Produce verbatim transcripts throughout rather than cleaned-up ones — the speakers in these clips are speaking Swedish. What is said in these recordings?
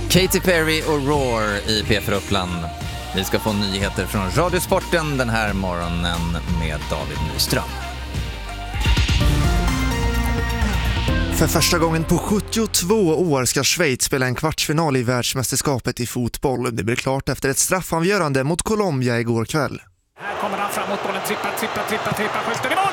Katy Perry och Roar i P fyra Uppland. Vi ska få nyheter från Radiosporten den här morgonen med David Nyström. För första gången på sjuttiotvå år ska Schweiz spela en kvartsfinal i världsmästerskapet i fotboll. Det blir klart efter ett straffavgörande mot Colombia igår kväll. Här kommer han fram mot bollen, trippar, trippar, trippar, trippar, skjuter i mål!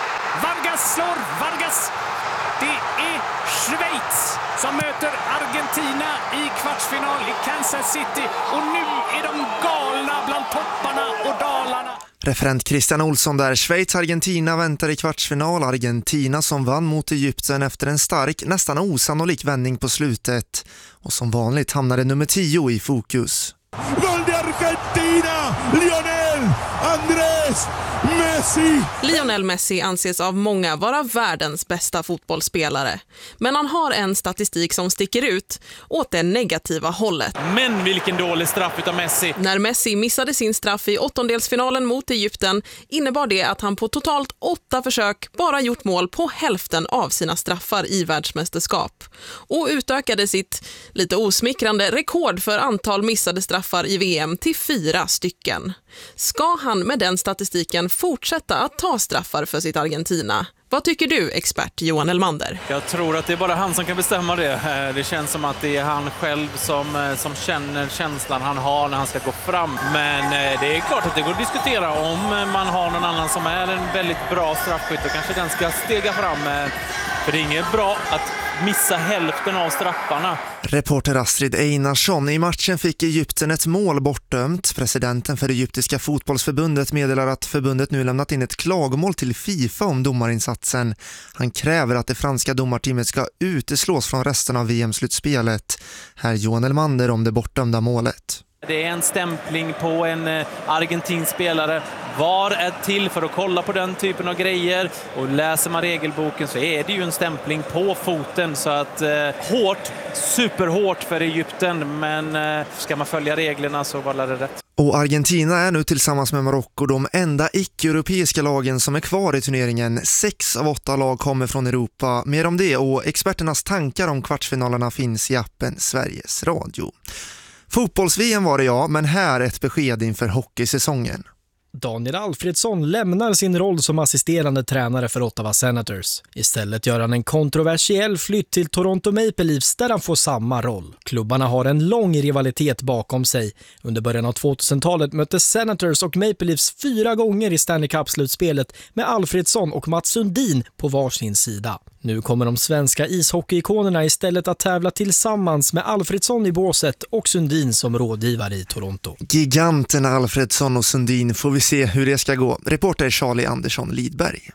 Vargas slår, Vargas! Det är Schweiz som möter Argentina i kvartsfinal i Kansas City. Och nu är de galna bland topparna och dalarna. Referent Christian Olsson där. Schweiz-Argentina väntar i kvartsfinal. Argentina som vann mot Egypten efter en stark, nästan osannolik vändning på slutet. Och som vanligt hamnade nummer tio i fokus. Gol de Argentina! Lionel Andrés Messi! Lionel Messi anses av många vara världens bästa fotbollsspelare. Men han har en statistik som sticker ut åt det negativa hållet. Men vilken dålig straff utav Messi. När Messi missade sin straff i åttondelsfinalen mot Egypten innebar det att han på totalt åtta försök bara gjort mål på hälften av sina straffar i världsmästerskap. Och utökade sitt lite osmickrande rekord för antal missade straffar i V M till fyra stycken. Ska han med den statistiken fortsätta att ta straffar för sitt Argentina? Vad tycker du, expert Johan Elmander? Jag tror att det är bara han som kan bestämma det. Det känns som att det är han själv som, som känner känslan han har när han ska gå fram. Men det är klart att det går att diskutera om man har någon annan som är en väldigt bra straffskytt och kanske den ska stega fram. För det är inget bra att missa hälften av straffarna. Reporter Astrid Einarsson. I matchen fick Egypten ett mål bortdömt. Presidenten för det egyptiska fotbollsförbundet meddelar att förbundet nu lämnat in ett klagomål till FIFA om domarinsatsen. Han kräver att det franska domarteamet ska uteslås från resten av V M-slutspelet. Här Johan Elmander om det bortdömda målet. Det är en stämpling på en argentinsk spelare. Var är till för att kolla på den typen av grejer. Och läser man regelboken så är det ju en stämpling på foten. Så att eh, hårt, superhårt för Egypten. Men eh, ska man följa reglerna så var det rätt. Och Argentina är nu tillsammans med Marocko de enda icke-europeiska lagen som är kvar i turneringen. Sex av åtta lag kommer från Europa. Mer om det och experternas tankar om kvartsfinalerna finns i appen Sveriges Radio. Fotbolls-V M var det ja, men här ett besked inför hockeysäsongen. Daniel Alfredsson lämnar sin roll som assisterande tränare för Ottawa Senators. Istället gör han en kontroversiell flytt till Toronto Maple Leafs där han får samma roll. Klubbarna har en lång rivalitet bakom sig. Under början av tvåtusentalet mötte Senators och Maple Leafs fyra gånger i Stanley Cup-slutspelet med Alfredsson och Mats Sundin på varsin sida. Nu kommer de svenska ishockeyikonerna istället att tävla tillsammans med Alfredsson i båset och Sundin som rådgivare i Toronto. Giganterna Alfredsson och Sundin, får vi se hur det ska gå. Reporter Charlie Andersson Lidberg.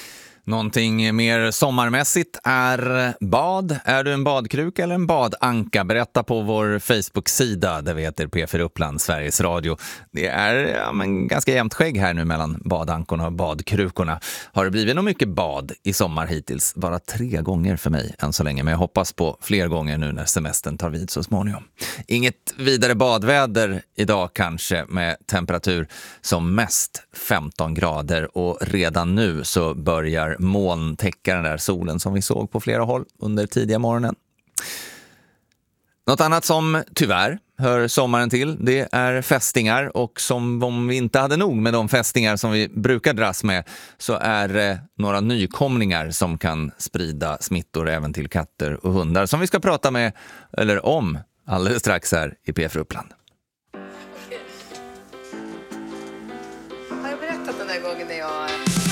Någonting mer sommarmässigt är bad. Är du en badkruka eller en badanka? Berätta på vår Facebook-sida där vi heter P fyra Uppland, Sveriges Radio. Det är ja, men ganska jämnt skägg här nu mellan badankorna och badkrukorna. Har det blivit nog mycket bad i sommar hittills? Bara tre gånger för mig än så länge. Men jag hoppas på fler gånger nu när semestern tar vid så småningom. Inget vidare badväder idag kanske med temperatur som mest femton grader. Och redan nu så börjar moln täcka den där solen som vi såg på flera håll under tidiga morgonen. Något annat som tyvärr hör sommaren till, det är fästingar. Och som om vi inte hade nog med de fästingar som vi brukar dras med så är det några nykomlingar som kan sprida smittor även till katter och hundar som vi ska prata med eller om alldeles strax här i P fyra Uppland. Har jag berättat den där gången när jag